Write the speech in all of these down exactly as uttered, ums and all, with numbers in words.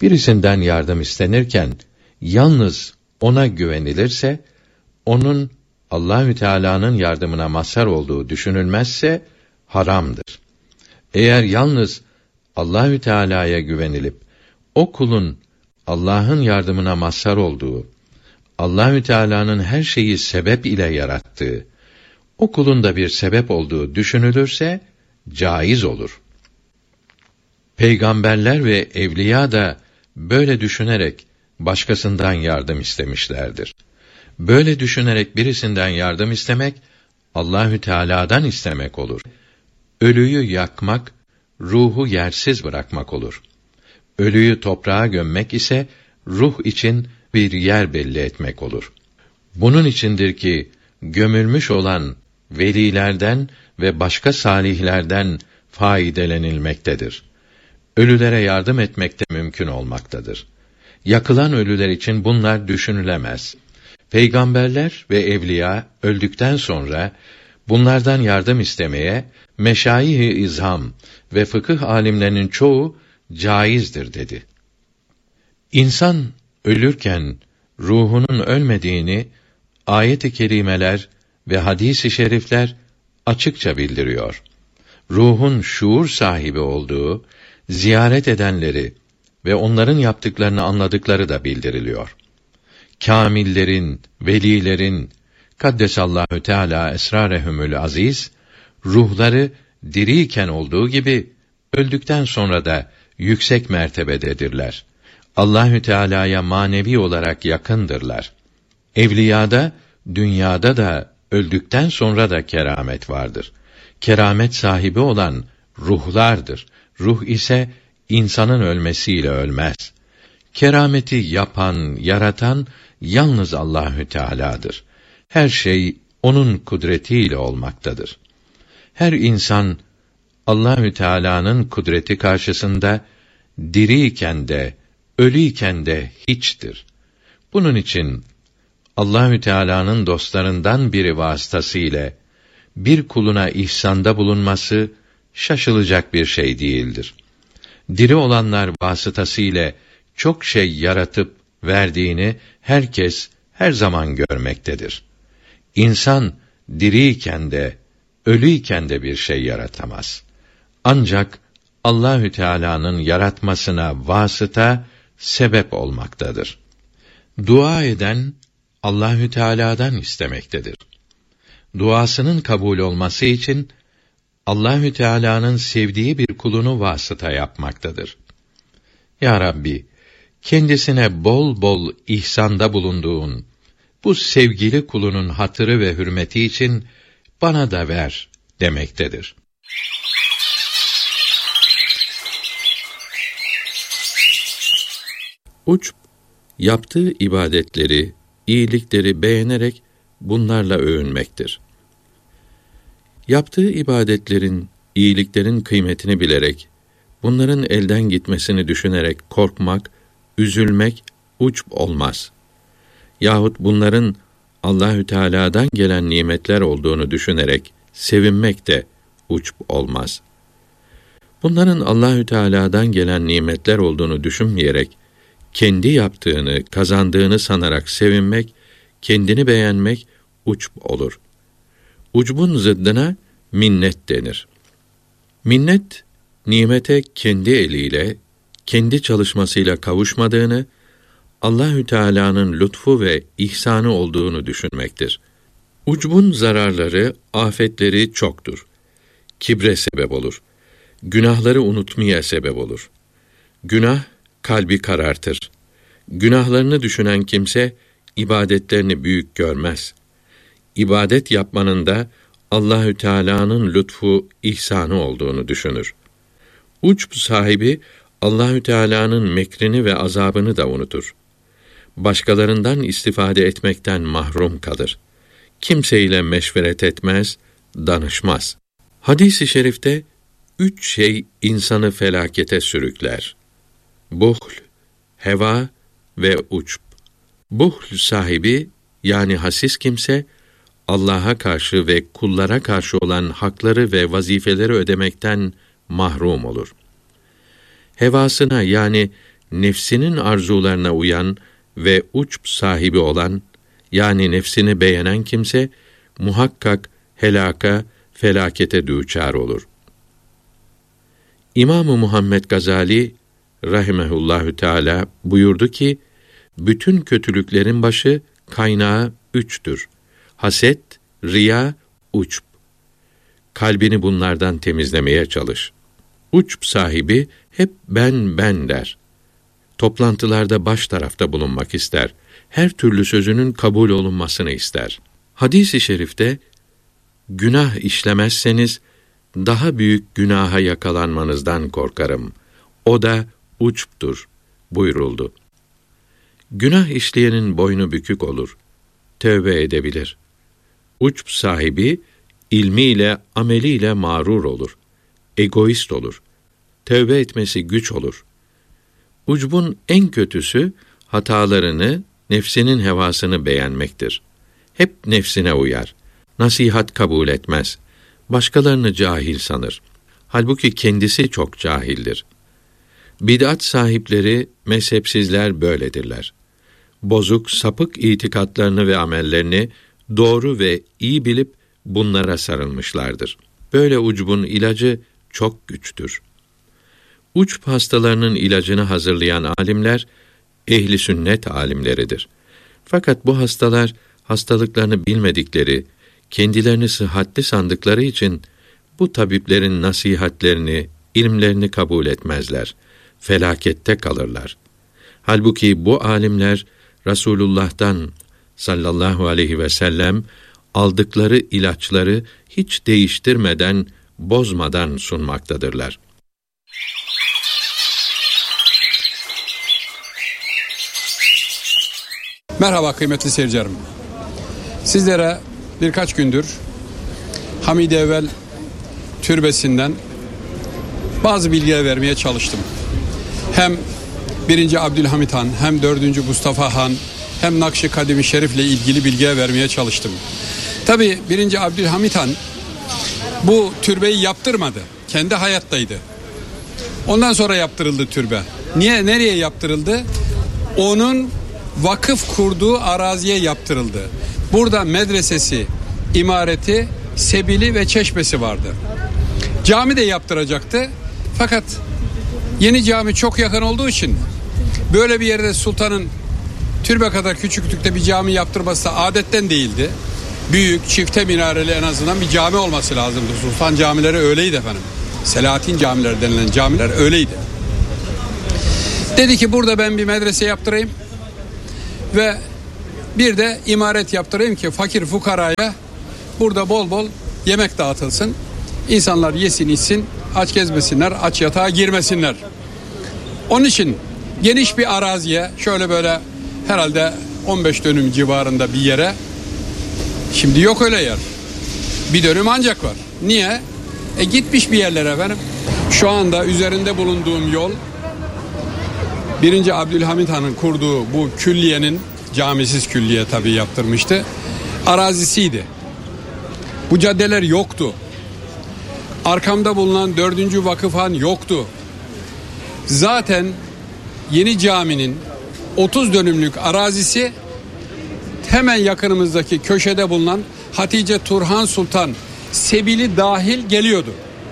Birisinden yardım istenirken yalnız ona güvenilirse, onun Allahü Teala'nın yardımına mazhar olduğu düşünülmezse haramdır. Eğer yalnız Allahü Teala'ya güvenilip o kulun Allah'ın yardımına mazhar olduğu, Allahü Teala'nın her şeyi sebep ile yarattığı, o kulun da bir sebep olduğu düşünülürse caiz olur. Peygamberler ve evliya da böyle düşünerek başkasından yardım istemişlerdir. Böyle düşünerek birisinden yardım istemek Allahü Teala'dan istemek olur. Ölüyü yakmak, ruhu yersiz bırakmak olur. Ölüyü toprağa gömmek ise ruh için bir yer belli etmek olur. Bunun içindir ki gömülmüş olan velilerden ve başka salihlerden faydelenilmektedir. Ölülere yardım etmek de mümkün olmaktadır. Yakılan ölüler için bunlar düşünülemez. Peygamberler ve evliya öldükten sonra bunlardan yardım istemeye meşayih-i izham ve fıkıh alimlerinin çoğu caizdir dedi. İnsan ölürken ruhunun ölmediğini ayet-i kerimeler ve hadis-i şerifler açıkça bildiriyor. Ruhun şuur sahibi olduğu, ziyaret edenleri ve onların yaptıklarını anladıkları da bildiriliyor. Kâmillerin, velilerin, kaddesallahu teâlâ esrarehumul aziz, ruhları diriyken olduğu gibi öldükten sonra da yüksek mertebededirler. Allahü Teala'ya manevi olarak yakındırlar. Evliyada, dünyada da öldükten sonra da keramet vardır. Keramet sahibi olan ruhlardır. Ruh ise insanın ölmesiyle ölmez. Kerameti yapan, yaratan yalnız Allahü Teala'dır. Her şey onun kudretiyle olmaktadır. Her insan Allahü Teala'nın kudreti karşısında diriyken de ölüyken de hiçtir. Bunun için Allahü Teala'nın dostlarından biri vasıtasıyla bir kuluna ihsanda bulunması şaşılacak bir şey değildir. Diri olanlar vasıtasıyla çok şey yaratıp verdiğini herkes her zaman görmektedir. İnsan diriyken de ölüyken de bir şey yaratamaz. Ancak Allahü Teala'nın yaratmasına vasıta, sebep olmaktadır. Dua eden Allahü Teala'dan istemektedir. Duasının kabul olması için Allahü Teala'nın sevdiği bir kulunu vasıta yapmaktadır. Ya Rabbi, kendisine bol bol ihsanda bulunduğun bu sevgili kulunun hatırı ve hürmeti için bana da ver demektedir. Uçb, yaptığı ibadetleri, iyilikleri beğenerek bunlarla övünmektir. Yaptığı ibadetlerin, iyiliklerin kıymetini bilerek, bunların elden gitmesini düşünerek korkmak, üzülmek uçb olmaz. Yahut bunların Allahü Teala'dan gelen nimetler olduğunu düşünerek sevinmek de uçb olmaz. Bunların Allahü Teala'dan gelen nimetler olduğunu düşünmeyerek kendi yaptığını, kazandığını sanarak sevinmek, kendini beğenmek uçb olur. Ucbun zıddına minnet denir. Minnet, nimete kendi eliyle, kendi çalışmasıyla kavuşmadığını, Allahü Teala'nın lütfu ve ihsanı olduğunu düşünmektir. Ucbun zararları, afetleri çoktur. Kibre sebep olur. Günahları unutmaya sebep olur. Günah kalbi karartır. Günahlarını düşünen kimse ibadetlerini büyük görmez. İbadet yapmanın da Allahü Teala'nın lütfu, ihsanı olduğunu düşünür. Ucb sahibi Allahü Teala'nın mekrini ve azabını da unutur. Başkalarından istifade etmekten mahrum kalır. Kimseyle meşveret etmez, danışmaz. Hadis-i şerifte üç şey insanı felakete sürükler: buhl, heva ve ucb. Buhl sahibi, yani hasis kimse, Allah'a karşı ve kullara karşı olan hakları ve vazifeleri ödemekten mahrum olur. Hevasına, yani nefsinin arzularına uyan ve uçb sahibi olan, yani nefsini beğenen kimse, muhakkak helaka, felakete düçar olur. İmam-ı Muhammed Gazali rahimehullahü teala buyurdu ki, bütün kötülüklerin başı, kaynağı üçtür. Haset, riya, uçb. Kalbini bunlardan temizlemeye çalış. Uçb sahibi hep ben ben der. Toplantılarda baş tarafta bulunmak ister. Her türlü sözünün kabul olunmasını ister. Hadis-i şerifte, günah işlemezseniz, daha büyük günaha yakalanmanızdan korkarım. O da uçb'tur buyuruldu. Günah işleyenin boynu bükük olur. Tövbe edebilir. Uçb sahibi, ilmiyle, ameliyle mağrur olur. Egoist olur. Tövbe etmesi güç olur. Ucbun en kötüsü, hatalarını, nefsinin hevasını beğenmektir. Hep nefsine uyar. Nasihat kabul etmez. Başkalarını cahil sanır. Halbuki kendisi çok cahildir. Bid'at sahipleri, mezhepsizler böyledirler. Bozuk, sapık itikatlarını ve amellerini doğru ve iyi bilip bunlara sarılmışlardır. Böyle ucbun ilacı çok güçtür. Uçb hastalarının ilacını hazırlayan alimler, ehli sünnet alimleridir. Fakat bu hastalar, hastalıklarını bilmedikleri, kendilerini sıhhatli sandıkları için, bu tabiplerin nasihatlerini, ilimlerini kabul etmezler. Felakette kalırlar. Halbuki bu alimler, Resulullah'tan sallallahu aleyhi ve sellem, aldıkları ilaçları hiç değiştirmeden, bozmadan sunmaktadırlar. Merhaba kıymetli seyircilerim. Sizlere birkaç gündür Hamid Evvel türbesinden bazı bilgiler vermeye çalıştım. Hem birinci Abdülhamit Han, hem dördüncü Mustafa Han, hem Nakş-ı Kadim-i Şerif'le ilgili bilgiler vermeye çalıştım. Tabii birinci Abdülhamit Han bu türbeyi yaptırmadı. Kendi hayattaydı. Ondan sonra yaptırıldı türbe. Niye, nereye yaptırıldı? Onun vakıf kurduğu araziye yaptırıldı. Burada medresesi, imareti, sebili ve çeşmesi vardı. Cami de yaptıracaktı. Fakat yeni cami çok yakın olduğu için böyle bir yerde sultanın türbe kadar küçüklükte bir cami yaptırması adetten değildi. Büyük, çifte minareli en azından bir cami olması lazımdı. Sultan camileri öyleydi efendim. Selahattin camileri denilen camiler öyleydi. Dedi ki burada ben bir medrese yaptırayım ve bir de imaret yaptırayım ki fakir fukaraya burada bol bol yemek dağıtılsın. İnsanlar yesin içsin, aç gezmesinler, aç yatağa girmesinler. Onun için geniş bir araziye, şöyle böyle herhalde on beş dönüm civarında bir yere, şimdi yok öyle yer. Bir dönüm ancak var. Niye? E gitmiş bir yerlere efendim. Şu anda üzerinde bulunduğum yol, birinci Abdülhamit Han'ın kurduğu bu külliyenin, camisiz külliye tabii yaptırmıştı, arazisiydi. Bu caddeler yoktu. Arkamda bulunan dördüncü Vakıfhan yoktu. Zaten yeni caminin otuz dönümlük arazisi hemen yakınımızdaki köşede bulunan Hatice Turhan Sultan sebili dahil geliyordu.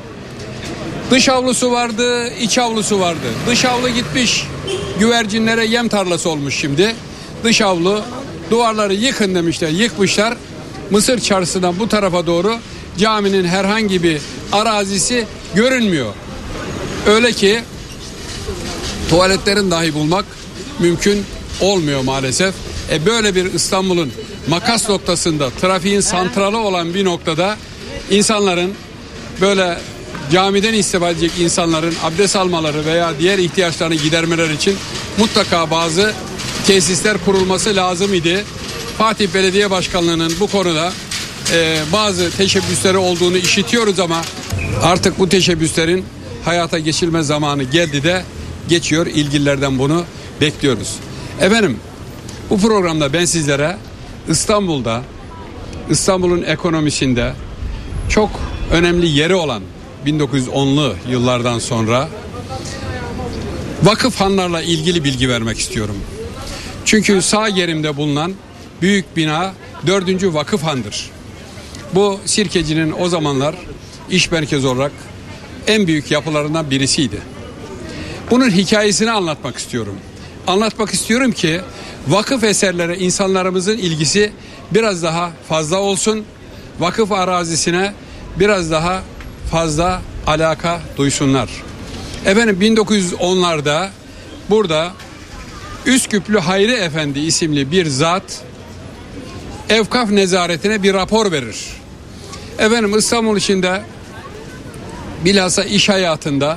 Dış avlusu vardı, iç avlusu vardı. Dış avlu gitmiş, güvercinlere yem tarlası olmuş şimdi. Dış avlu, duvarları yıkın demişler, yıkmışlar. Mısır Çarşısı'dan bu tarafa doğru caminin herhangi bir arazisi görünmüyor. Öyle ki tuvaletlerin dahi bulmak mümkün olmuyor maalesef. E böyle bir İstanbul'un makas noktasında, trafiğin santralı olan bir noktada insanların, böyle camiden istifade edecek insanların abdest almaları veya diğer ihtiyaçlarını gidermeleri için mutlaka bazı tesisler kurulması lazım idi. Fatih Belediye Başkanlığı'nın bu konuda e, bazı teşebbüsleri olduğunu işitiyoruz ama artık bu teşebbüslerin hayata geçilme zamanı geldi de geçiyor. İlgililerden bunu bekliyoruz. Efendim, bu programda ben sizlere İstanbul'da, İstanbul'un ekonomisinde çok önemli yeri olan bin dokuz yüz onlu yıllardan sonra vakıfhanlarla ilgili bilgi vermek istiyorum. Çünkü sağ yerimde bulunan büyük bina dördüncü vakıfhandır. Bu Sirkeci'nin o zamanlar iş merkezi olarak en büyük yapılarından birisiydi. Bunun hikayesini anlatmak istiyorum. Anlatmak istiyorum ki vakıf eserlere insanlarımızın ilgisi biraz daha fazla olsun. Vakıf arazisine biraz daha fazla alaka duysunlar. Efendim bin dokuz yüz onlarda burada Üsküplü Hayri Efendi isimli bir zat Evkaf nezaretine bir rapor verir. Efendim İstanbul içinde bilhassa iş hayatında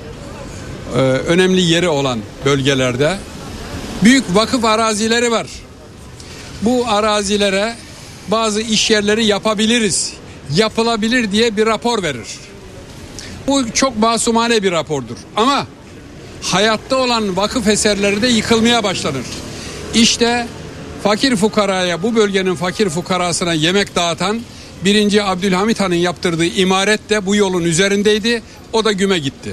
e, önemli yeri olan bölgelerde büyük vakıf arazileri var. Bu arazilere bazı iş yerleri yapabiliriz, yapılabilir diye bir rapor verir. Bu çok masumane bir rapordur. Ama hayatta olan vakıf eserleri de yıkılmaya başlanır. İşte fakir fukaraya, bu bölgenin fakir fukarasına yemek dağıtan birinci Abdülhamit Han'ın yaptırdığı imaret de bu yolun üzerindeydi. O da güme gitti.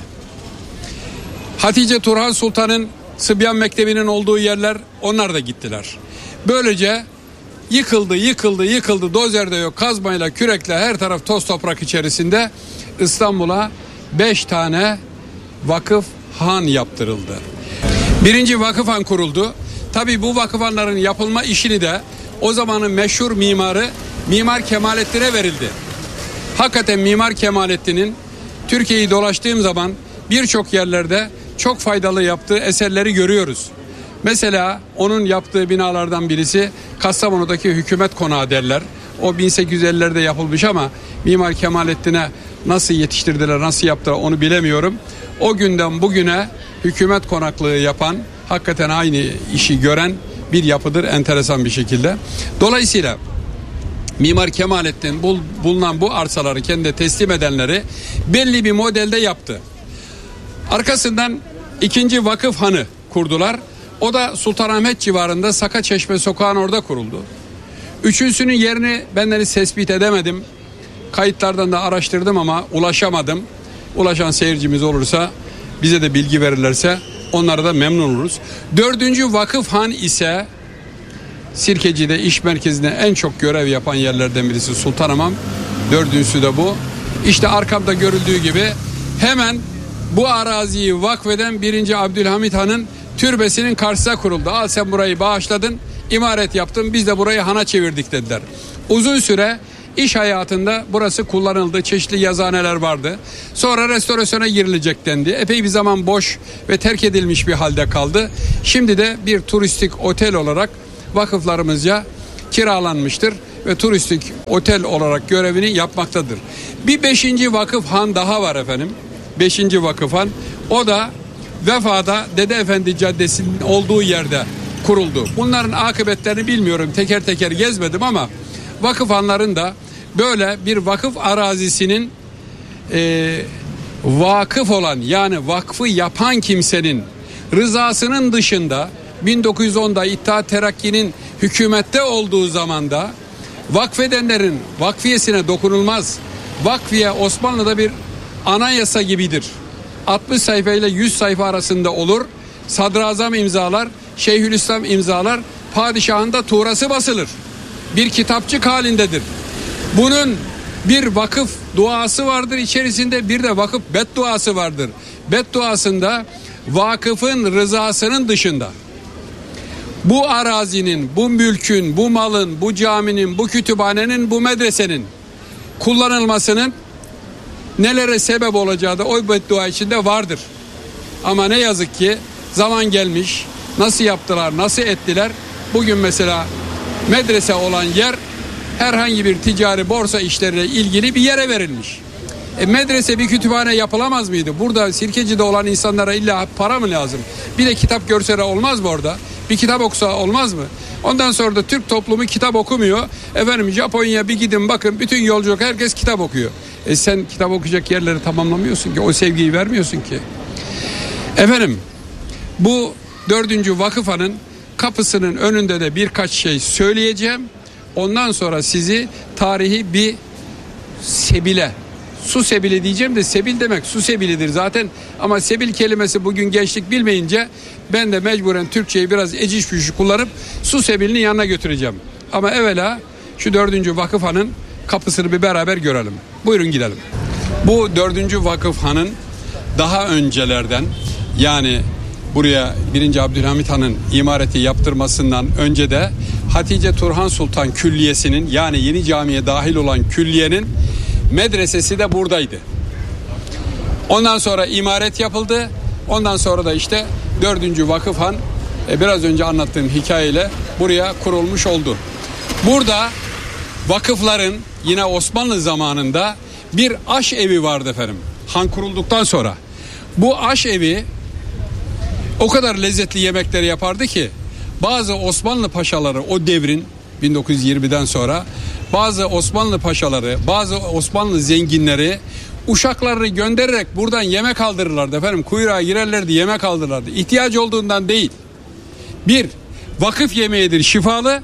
Hatice Turhan Sultan'ın Sıbyan Mektebi'nin olduğu yerler, onlar da gittiler. Böylece yıkıldı, yıkıldı, yıkıldı. Dozerde yok, kazmayla, kürekle her taraf toz toprak içerisinde İstanbul'a beş tane vakıf han yaptırıldı. Birinci vakıfhan kuruldu. Tabii bu vakıfhanların yapılma işini de o zamanın meşhur mimarı Mimar Kemalettin'e verildi. Hakikaten Mimar Kemalettin'in Türkiye'yi dolaştığım zaman birçok yerlerde çok faydalı yaptığı eserleri görüyoruz. Mesela onun yaptığı binalardan birisi Kastamonu'daki hükümet konağı derler. O bin sekiz yüz ellilerde yapılmış ama Mimar Kemalettin'e nasıl yetiştirdiler, nasıl yaptılar onu bilemiyorum. O günden bugüne hükümet konaklığı yapan, hakikaten aynı işi gören bir yapıdır enteresan bir şekilde. Dolayısıyla Mimar Kemalettin bul, bulunan bu arsaları kendine teslim edenleri belli bir modelde yaptı. Arkasından ikinci vakıf hanı kurdular. O da Sultanahmet civarında Sakaçeşme sokağın orada kuruldu. Üçüncüsünün yerini benden tespit edemedim. Kayıtlardan da araştırdım ama ulaşamadım. Ulaşan seyircimiz olursa, bize de bilgi verirlerse onlara da memnun oluruz. Dördüncü vakıf han ise Sirkeci'de iş merkezinde en çok görev yapan yerlerden birisi Sultanhamam. Dördüncüsü de bu. İşte arkamda görüldüğü gibi hemen bu araziyi vakfeden birinci Abdülhamit Han'ın türbesinin karşısına kuruldu. Al sen burayı bağışladın, imaret yaptın, biz de burayı hana çevirdik dediler. Uzun süre iş hayatında burası kullanıldı. Çeşitli yazıhaneler vardı. Sonra restorasyona girilecek dendi. Epey bir zaman boş ve terk edilmiş bir halde kaldı. Şimdi de bir turistik otel olarak vakıflarımızca kiralanmıştır ve turistik otel olarak görevini yapmaktadır. Bir beşinci vakıf han daha var efendim. Beşinci vakıf han. O da Vefa'da Dede Efendi Caddesi'nin olduğu yerde kuruldu. Bunların akıbetlerini bilmiyorum. Teker teker gezmedim ama vakıf hanların da böyle bir vakıf arazisinin e, vakıf olan, yani vakfı yapan kimsenin rızasının dışında bin dokuz yüz onda İttihat Terakki'nin hükümette olduğu zamanda vakfedenlerin vakfiyesine dokunulmaz. Vakfiye Osmanlı'da bir anayasa gibidir. altmış sayfa ile yüz sayfa arasında olur. Sadrazam imzalar, Şeyhülislam imzalar, padişahın da tuğrası basılır. Bir kitapçık halindedir. Bunun bir vakıf duası vardır içerisinde, bir de vakıf bedduası vardır. Bedduasında vakıfın rızasının dışında bu arazinin, bu mülkün, bu malın, bu caminin, bu kütüphanenin, bu medresenin kullanılmasının nelere sebep olacağı da o beddua içinde vardır. Ama ne yazık ki zaman gelmiş, nasıl yaptılar, nasıl ettiler? Bugün mesela medrese olan yer herhangi bir ticari borsa işleriyle ilgili bir yere verilmiş. E medrese, bir kütüphane yapılamaz mıydı? Burada Sirkeci'de olan insanlara illa para mı lazım? Bir de kitap görsele olmaz mı orada? Bir kitap okusa olmaz mı? Ondan sonra da Türk toplumu kitap okumuyor. Efendim Japonya'ya bir gidin bakın, bütün yolculuk herkes kitap okuyor. E sen kitap okuyacak yerleri tamamlamıyorsun ki, o sevgiyi vermiyorsun ki. Efendim bu dördüncü vakıfanın kapısının önünde de birkaç şey söyleyeceğim. Ondan sonra sizi tarihi bir sebile su sebili diyeceğim de sebil demek su sebilidir zaten. Ama sebil kelimesi bugün gençlik bilmeyince ben de mecburen Türkçeyi biraz eciş bücüş kullanıp su sebilinin yanına götüreceğim. Ama evvela şu dördüncü vakıfhanın kapısını bir beraber görelim. Buyurun gidelim. Bu dördüncü vakıfhanın daha öncelerden, yani buraya birinci Abdülhamit Han'ın imareti yaptırmasından önce de Hatice Turhan Sultan Külliyesi'nin, yani Yeni Cami'ye dahil olan külliyenin medresesi de buradaydı. Ondan sonra imaret yapıldı. Ondan sonra da işte dördüncü vakıfhan e, biraz önce anlattığım hikayeyle buraya kurulmuş oldu. Burada vakıfların yine Osmanlı zamanında bir aş evi vardı efendim. Han kurulduktan sonra. Bu aş evi o kadar lezzetli yemekleri yapardı ki bazı Osmanlı paşaları o devrin bin dokuz yüz yirmiden sonra bazı Osmanlı paşaları, bazı Osmanlı zenginleri uşaklarını göndererek buradan yemek aldırırlardı efendim. Kuyruğa girerlerdi, yemek aldırırlardı. İhtiyacı olduğundan değil. Bir, vakıf yemeğidir, şifalı.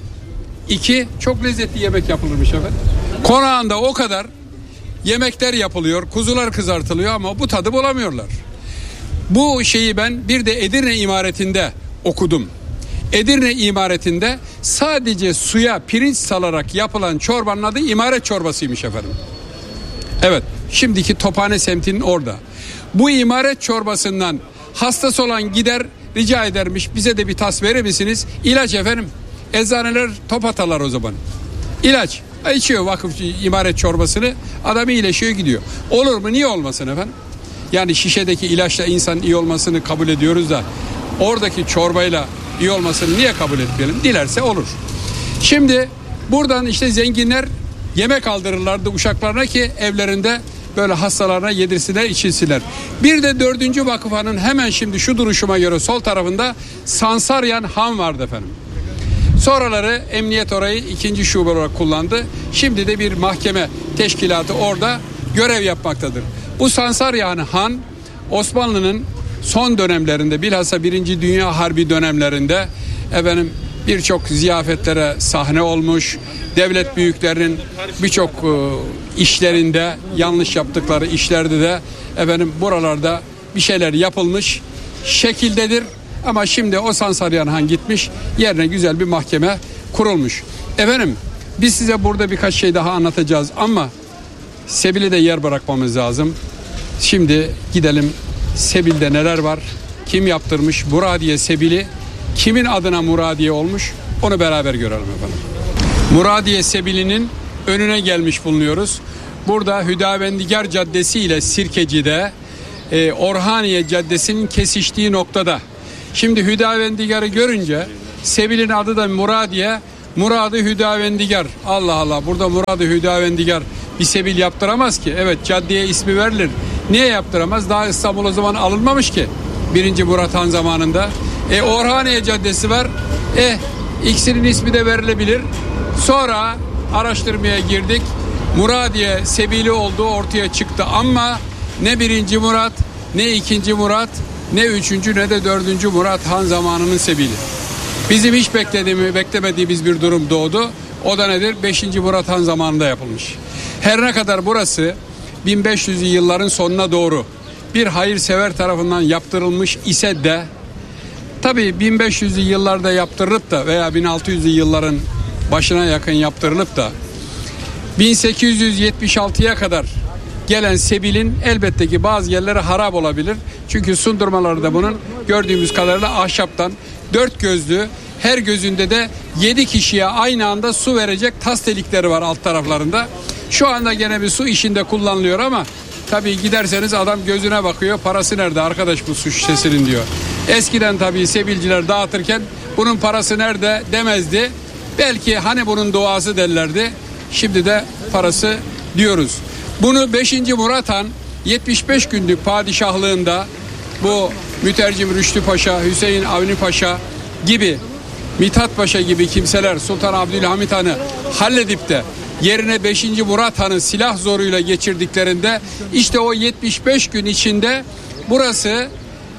İki, çok lezzetli yemek yapılırmış efendim. Konağında o kadar yemekler yapılıyor, kuzular kızartılıyor ama bu tadı bulamıyorlar. Bu şeyi ben bir de Edirne imaretinde okudum. Edirne imaretinde sadece suya pirinç salarak yapılan çorbanın adı imaret çorbasıymış efendim. Evet, şimdiki Tophane semtinin orada. Bu imaret çorbasından hastası olan gider rica edermiş, bize de bir tas verir misiniz? İlaç efendim. Eczaneler top atarlar o zaman. İlaç. İçiyor vakıf imaret çorbasını, adam iyileşiyor gidiyor. Olur mu? Niye olmasın efendim? Yani şişedeki ilaçla insan iyi olmasını kabul ediyoruz da oradaki çorbayla iyi olmasını niye kabul etmeyelim? Dilerse olur. Şimdi buradan işte zenginler yemek aldırırlardı uşaklarına ki evlerinde böyle hastalarına yedirsinler, içilsinler. Bir de dördüncü vakıfhanın hemen şimdi şu duruşuma göre sol tarafında Sansaryan Han vardı efendim. Sonraları emniyet orayı ikinci şube olarak kullandı. Şimdi de bir mahkeme teşkilatı orada görev yapmaktadır. Bu Sansaryan Han Osmanlı'nın son dönemlerinde, bilhassa Birinci Dünya Harbi dönemlerinde efendim birçok ziyafetlere sahne olmuş. Devlet büyüklerinin birçok e, işlerinde, yanlış yaptıkları işlerde de efendim buralarda bir şeyler yapılmış şekildedir. Ama şimdi o Sansaryan Han gitmiş, yerine güzel bir mahkeme kurulmuş. Efendim biz size burada birkaç şey daha anlatacağız ama Sebil'e de yer bırakmamız lazım. Şimdi gidelim, Sebil'de neler var, kim yaptırmış Muradiye Sebil'i, kimin adına Muradiye olmuş, onu beraber görelim efendim. Muradiye Sebil'inin önüne gelmiş bulunuyoruz. Burada Hüdavendigar Caddesi ile Sirkeci'de e, Orhaniye Caddesi'nin kesiştiği noktada. Şimdi Hüdavendigar'ı görünce Sebil'in adı da Muradiye, Muradı Hüdavendigar. Allah Allah, burada Muradı Hüdavendigar bir Sebil yaptıramaz ki. Evet, caddeye ismi verilir. Niye yaptıramaz? Daha İstanbul o zaman alınmamış ki. Birinci Murat Han zamanında. E Orhaniye Caddesi var. E ikisinin ismi de verilebilir. Sonra araştırmaya girdik. Muradiye Sebili olduğu ortaya çıktı ama ne birinci Murat, ne ikinci Murat, ne üçüncü ne de dördüncü Murat Han zamanının Sebili. Bizim hiç beklediğimiz, beklemediğimiz bir durum doğdu. O da nedir? beşinci Murat Han zamanında yapılmış. Her ne kadar burası bin beş yüzlü yılların sonuna doğru bir hayırsever tarafından yaptırılmış ise de tabii bin beş yüzlü yıllarda yaptırılıp da veya bin altı yüzlü yılların başına yakın yaptırılıp da bin sekiz yüz yetmiş altıya kadar gelen Sebil'in elbette ki bazı yerleri harap olabilir. Çünkü sundurmaları da bunun gördüğümüz kadarıyla ahşaptan, dört gözlü, her gözünde de yedi kişiye aynı anda su verecek tas delikleri var alt taraflarında. Şu anda gene bir su işinde kullanılıyor ama tabii giderseniz adam gözüne bakıyor, parası nerede arkadaş bu su şişesinin diyor. Eskiden tabii Sebilciler dağıtırken bunun parası nerede demezdi. Belki hani bunun duası derlerdi. Şimdi de parası diyoruz. Bunu beşinci Murat Han yetmiş beş günlük padişahlığında bu Mütercim Rüştü Paşa, Hüseyin Avni Paşa gibi, Mithat Paşa gibi kimseler Sultan Abdülhamit Han'ı halledip de yerine beşinci Murat Han'ı silah zoruyla geçirdiklerinde işte o yetmiş beş gün içinde burası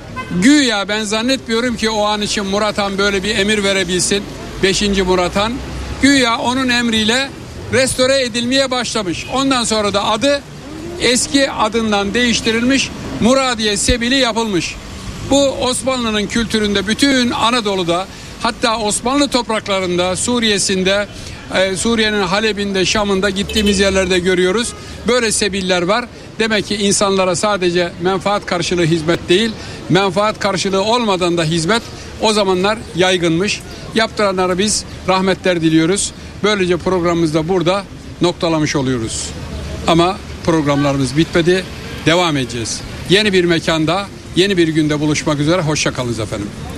güya, ben zannetmiyorum ki o an için Murat Han böyle bir emir verebilsin, beşinci Murat Han güya onun emriyle restore edilmeye başlamış. Ondan sonra da adı eski adından değiştirilmiş, Muradiye Sebili yapılmış. Bu Osmanlı'nın kültüründe bütün Anadolu'da, hatta Osmanlı topraklarında, Suriye'sinde, e, Suriye'nin Halep'inde, Şam'ında gittiğimiz yerlerde görüyoruz. Böyle sebiller var. Demek ki insanlara sadece menfaat karşılığı hizmet değil, menfaat karşılığı olmadan da hizmet o zamanlar yaygınmış. Yaptıranlara biz rahmetler diliyoruz. Böylece programımızda burada noktalamış oluyoruz. Ama programlarımız bitmedi. Devam edeceğiz. Yeni bir mekanda, yeni bir günde buluşmak üzere. Hoşça kalınız efendim.